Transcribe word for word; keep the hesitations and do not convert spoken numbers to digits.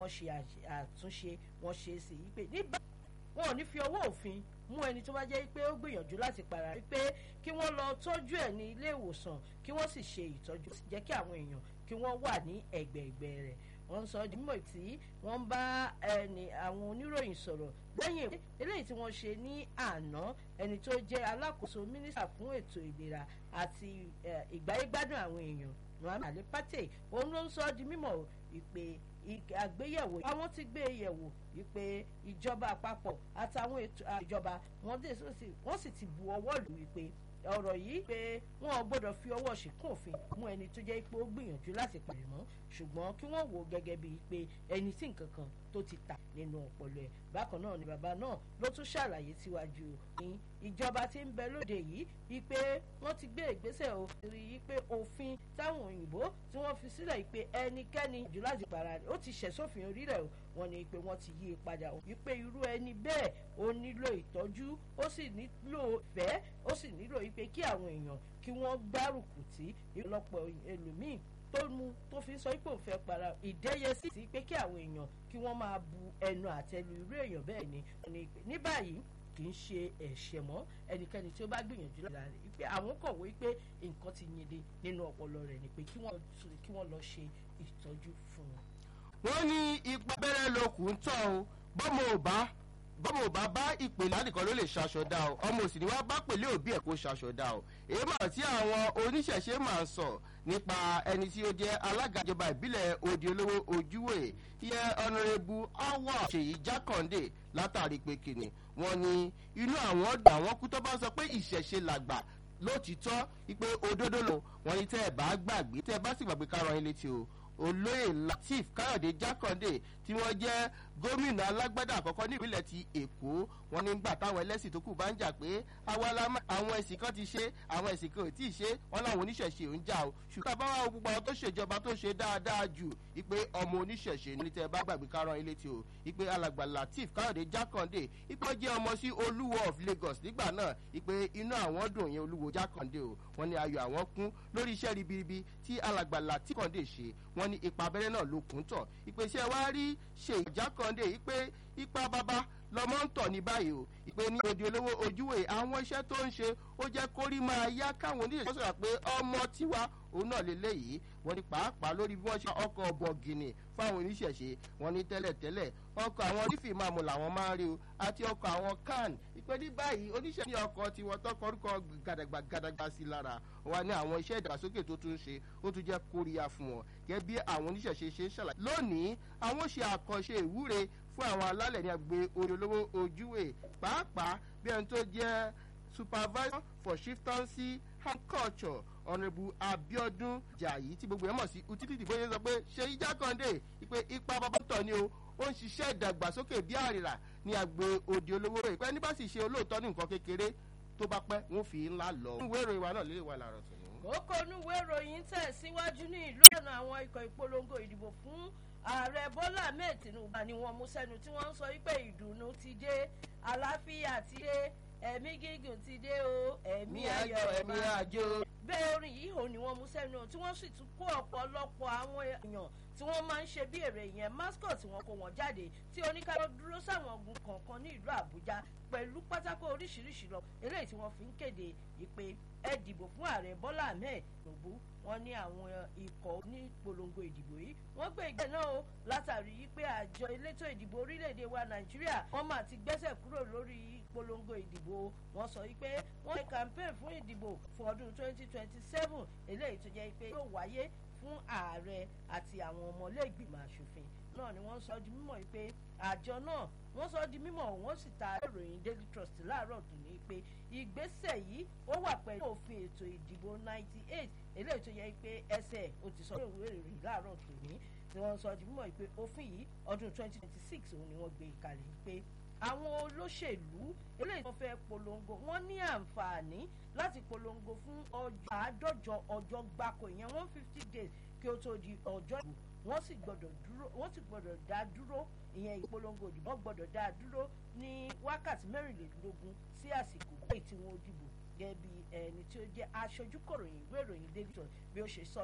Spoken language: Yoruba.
wọ́n ṣe àtúnṣe wọ́n ṣe sí i pé nígbà wọn ò ní fi ọwọ́ òfin mú ẹni tó bá jẹ́ pé ó gbìyànjú láti para rí pé kí wọ́n lọ tọ́jú ẹ̀ ní ilé ìwòsàn kí wọ́n sì ṣe ìtọ́jú sì jẹ́ kí àwọn èèyàn kí wọ́n wà ní ẹ̀gbẹ̀ẹ̀gbẹ̀ rẹ̀ wọ́n sọ di mímọ̀ tí wọ́n ń bá ẹni àwọn oníròyìn sọ̀rọ̀ lẹ́yìn eléyìí tí wọ́n ṣe ní àná ẹni tó jẹ́ alákòóso mínísítà fún ètò ìlera àti ìgbáyégbádùn àwọn èèyàn Mohammed Ali Pate òun ló ń sọ di mímọ̀ ìpè àgbéyẹ̀wò àwọn ti gbé yẹ̀wò wípé ìjọba àpapọ̀ àtàwọn ètò ìjọba wọ́n sì ti bu ọwọ́ lù wípé ọ̀rọ̀ yìí pé wọn ò gbọ́dọ̀ fi ọwọ́ ṣìkún òfin mú ẹni tó jẹ́ pé ó gbìyànjú láti pàdé mọ́ ṣùgbọ́n kí wọ́n wò ó gẹ́gẹ́ bíi pé ẹni tí nǹkan kan tó ti tà nínú ọpọlọ ẹ̀ bákan náà ni bàbá náà ló tún ṣàlàyé síwájú ní ìjọba tí ń bẹ lóde yìí wípé wọ́n ti gbé ìgbésẹ̀ rí i pé òfin táwọn òyìnbó tí wọ́n fi sílẹ̀ wípé ẹnikẹ́ni jù láti para rẹ̀ ó ti ṣẹ̀ sófin orílẹ̀ wọn ni pé wọ́n ti yí i padà wípé irú ẹni bẹ́ẹ̀ ó nílò ìtọ́jú ó sì nílò ìfẹ́ ó sì nílò wípé kí àwọn èèyàn kí wọ́n gbárùkù tí ìlọ́pọ̀ ẹlòmíì tó mú tó fi sọ pé òun fẹ́ para ìdẹ́yẹsí sí pé kí àwọn èèyàn kí wọ́n máa bu ẹnu àtẹ́lu irú èèyàn bẹ́ẹ̀ ni ní báyìí kì í ṣe ẹ̀ṣẹ̀ mọ́ ẹnikẹ́ni tí ó bá gbìyànjú lára rẹ̀ pé àwọn kọ̀wé pé nǹkan ti yinde nínú ọpọlọ rẹ̀ ni pé kí wọ́n lọ ṣe ìtọ́jú fún un. wọ́n ní ipa abẹ́rẹ́ lókun ń tọ́ o bọ́mọ ò bá bọ́mọ ò bá bá ìpele àdìkan ló lè ṣaṣọdá o ọmọ òsì ni wọ́n bá pèlè òbí ẹ̀ kó ṣaṣọdá o èyí mà tí àwọn oníṣẹ̀ṣe máa ń sọ nípa ẹni tí ó jẹ́ alága ìjọba ìbílẹ̀ Odi Olówó Ojúwòye ìyẹn ọ̀nàrẹ́bù awa Ṣèyí Jákàndé látàrí pé kìnnì wọ́n ní inú àwọn dà wọ́n kú tó bá sọ pé ìṣẹ̀ṣe làgbà lótìtọ́ wípé òdodo lò wọ́n ní tẹ́ ẹ̀ bá gbàgbé tẹ́ ẹ bá sì gbàgbé kárọ̀ yín létí o olóyè Lateef Káyọ̀dé Jákàndé tí wọ́n jẹ́ gómìnà alágbádá àkọ́kọ́ ní ìpínlẹ̀ ti Èkó wọn nígbà táwọn ẹlẹ́sìn tó kù bá ń jà pé àwọn ẹ̀sìn kan ti ṣe àwọn ẹ̀sìn kan ò tí ì ṣe wọn láwọn oníṣẹ̀ṣe ò ń jà o ṣùgbọ́n àbáwá gbogbo àwọn tó ṣèjọba tó ṣe dáadáa jù ìpè ọmọ oníṣẹ̀ṣe ní tẹ́ bá gbàgbé kárọ̀ ilé tí o ìpè alàgbà Lateef Káyọ̀dé Jákàndé ìpè ó jẹ́ ọmọ sí Olúwo of Lagos nígbà náà ìpè inú àwọn dùn yẹn Olúwo Jákàndé o wọn ní ayọ̀ àwọn kún lórí iṣẹ́ ribiribi tí alàgbà Lateef Káyọ̀dé ṣe wọn ní ipa abẹ́rẹ́ náà ló kún tọ̀ ìpè iṣẹ́ wa rí Ṣèyí Jákàndé ìpè ipa bàbá lọmọ ń tọ̀ ní báyìí o ìpè ní Odi Olówó Ojúwòye àwọn iṣẹ́ tó ń ṣe ó jẹ́ kórí máa yá káwọn oníṣẹ́ sọ̀rọ̀ pé ọmọ tiwa òun náà lè léyìí wọ́n ní pàápàá lórí bí wọ́n ṣe ọkọ̀ bọ̀gìnì fáwọn oníṣẹ̀ṣe wọ́n ní tẹ́lẹ̀tẹ́lẹ̀ ọkọ̀ àwọn onífìmáàmù làwọn máa ń rí o àti ọkọ̀ àwọn can ìpè ní báyìí oníṣẹ́ ní ọkọ̀ tiwọn tọkọ orúkọ gàdàgbà gàdàgbà sí lára wa ní àwọn iṣẹ́ ìdàgbàsókè tó tún ṣe ó tún jẹ́ kóríyá fún wọn gẹ́gẹ́ bí àwọn oníṣẹ̀ṣe ṣe ṣàlàyé lónìí àwọn ṣe àkànṣe ìwúre fún àwọn alálẹ̀ ní agbègbè Odi Olówó Ojúwòye pàápàá bí ẹni tó jẹ́ supervisor for chieftaincy and culture ọ̀nàbù Abíọ́dún Jàyí tí gbogbo ẹ̀ mọ̀ sí utility bóyá sọ pé Ṣèyí Jákàndé ìpè ipa bàbá tọ̀ ni o ó ń ṣiṣẹ́ ìdàgbàsókè bí àrìrà ní agbègbè Odi Olówó ìpẹ́ ní bá sì ṣe olóòótọ́ ní nǹkan kékeré tó bá pẹ́ wọ́n fi ńlá lọ. ìwé ìròyìn wa náà lè wà láàárọ̀ tó ní. kókó onúwé ìròyìn tẹ̀ síwájú ní ìlú ọ̀nà àwọn ikọ̀ ìpolongo ìdìbò fún ààrẹ Bọ́lá Ahmed Tinubu ni wọ́n mú sẹ́nu tí wọ́n ń sọ wípé ìdùnnú ti dé àlàáfíà ti dé ẹ̀mí gígùn ti dé o ẹ̀mí ayọ̀ ẹ̀mí àjò. bẹ́ẹ̀ orin yìí ò ní wọ́n mú sẹ́nu tí wọ́n sì tún kó ọ̀pọ̀lọpọ̀ àwọn èèyàn tí wọ́n máa ń ṣe bí èrè yẹn mascot tí wọ́n kó wọn jáde tí oníkàlọ́ dúró sáwọn ogun kọ̀ọ̀kan ní ìlú Àbújá pẹ̀lú pátákó oríṣiríṣi lọ eléyìí tí wọ́n fi ń kéde ìpè ẹ dìbò fún ààrẹ Bọ́lá Ahmed Tinubu wọ́n ní àwọn ikọ̀ ní polongo ìdìbò yìí wọ́n gbé ìgbẹ́ náà o látàrí pé àjọ elétò ìdìbò orílẹ̀-èdè wa Nàìjíríà wọ́n máa ti gbẹ́sẹ̀ kúrò lórí polongo ìdìbò wọ́n sọ wípé wọ́n ṣe campaign fún ìdìbò fún ọdún twenty twenty seven eléyìí tó jẹ́ pé yóò wáyé fún ààrẹ àti àwọn ọmọlẹ́gbìmọ̀ aṣòfin náà ni wọ́n sọ di mímọ̀ pé àjọ náà wọ́n sọ di mímọ̀ wọ́n sì ta ìròyìn Daily Trust láàárọ̀ tó ní pé ìgbésẹ̀ yìí ó wà pẹ̀lú òfin ètò ìdìbò ninety eight eléyìí tó yẹ pé ẹsẹ̀ ó ti sọ ìwé ìròyìn láàárọ̀ tó ní ni wọ́n sọ di mímọ̀ pé òfin yìí ọdún twenty twenty six òun ni wọ́n gbé kalẹ̀ pé àwọn olóṣèlú eléyìí tó fẹ́ polongo wọ́n ní àǹfààní láti polongo fún ọjọ́ àádọ́jọ ọjọ́ gbáko ìyẹn one fifty days kí ó tó di ọjọ́ ìbò wọ́n sì gbọ́dọ̀ dúró wọ́n sì gbọ́dọ̀ dá dúró ìyẹn ìpolongo ìdìbò gbọ́dọ̀ dá dúró ní wákàtí mẹ́rìnlélógún sí àsìkò èyí tí wọ́n dìbò gẹ́gẹ́ bí ẹni tí ó jẹ́ aṣojú kọ̀ròyìn ìwé ìròyìn Daily Trust bí ó ṣe sọ